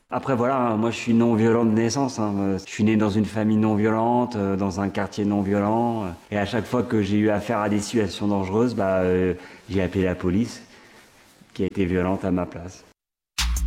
Après voilà, moi je suis non violent de naissance, hein. Je suis né dans une famille non violente, dans un quartier non violent. Et à chaque fois que j'ai eu affaire à des situations dangereuses, j'ai appelé la police qui a été violente à ma place.